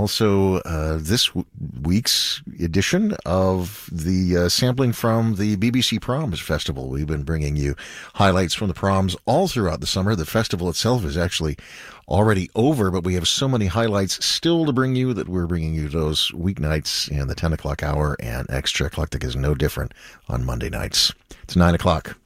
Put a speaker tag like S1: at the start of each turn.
S1: also this week's edition of the sampling from the BBC Proms Festival. We've been bringing you highlights from the proms all throughout the summer. The festival itself is actually already over, but we have so many highlights still to bring you that we're bringing you those weeknights in the 10 o'clock hour, and Extra Eclectic is no different on Monday nights. It's 9 o'clock.